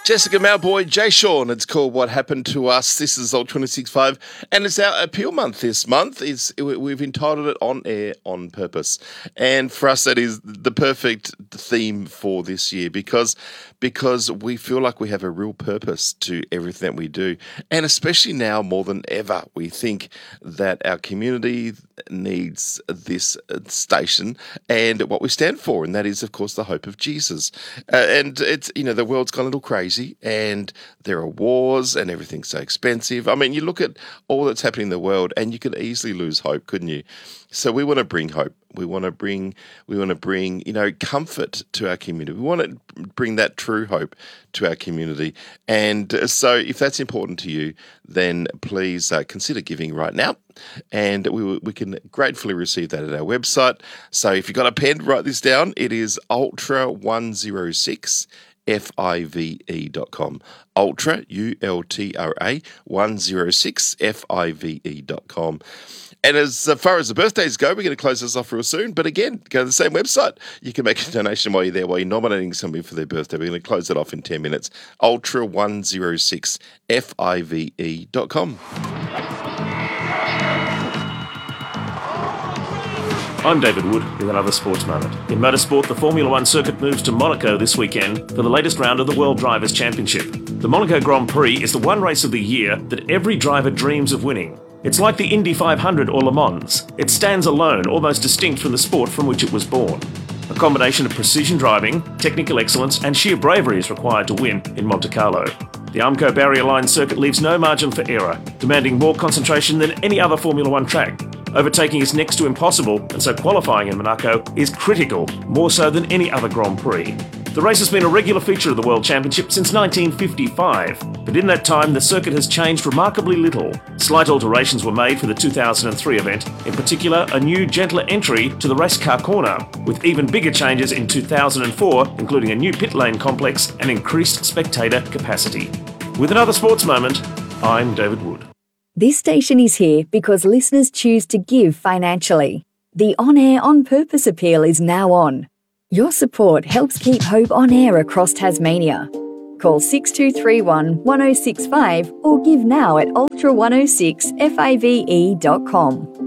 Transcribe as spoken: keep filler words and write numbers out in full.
Jessica Mowboy, Jay Sean, it's called What Happened to Us. This is Alt twenty-six point five, and it's our appeal month this month. It's, we've entitled it On Air, On Purpose. And for us, that is the perfect theme for this year because, because we feel like we have a real purpose to everything that we do. And especially now more than ever, we think that our community needs this station and what we stand for, and that is, of course, the hope of Jesus. Uh, and it's, you know, the world's gone a little crazy. And there are wars and everything's so expensive. I mean, you look at all that's happening in the world and you could easily lose hope, couldn't you? So we want to bring hope. We want to bring, we want to bring, you know, comfort to our community. We want to bring that true hope to our community. And so if that's important to you, then please uh, consider giving right now. And we we can gratefully receive that at our website. So if you've got a pen, write this down. It is ultra one oh six F I V E dot com. Ultra, U L T R A, one oh six F I V E dot com. And as far as the birthdays go, we're going to close this off real soon. But again, go to the same website. You can make a donation while you're there, while you're nominating somebody for their birthday. We're going to close it off in ten minutes. ultra one oh six F I V E dot com. I'm David Wood with another sports moment. In motorsport, the Formula One circuit moves to Monaco this weekend for the latest round of the World Drivers' Championship. The Monaco Grand Prix is the one race of the year that every driver dreams of winning. It's like the Indy five hundred or Le Mans. It stands alone, almost distinct from the sport from which it was born. A combination of precision driving, technical excellence and sheer bravery is required to win in Monte Carlo. The Armco Barrier Line circuit leaves no margin for error, demanding more concentration than any other Formula One track. Overtaking is next to impossible, and so qualifying in Monaco is critical, more so than any other Grand Prix. The race has been a regular feature of the World Championship since nineteen fifty-five, but in that time the circuit has changed remarkably little. Slight alterations were made for the two thousand three event, in particular a new, gentler entry to the race car corner, with even bigger changes in two thousand four, including a new pit lane complex and increased spectator capacity. With another sports moment, I'm David Wood. This station is here because listeners choose to give financially. The On Air On Purpose appeal is now on. Your support helps keep hope on air across Tasmania. Call six two three one, one oh six five or give now at ultra one oh six F I V E dot com.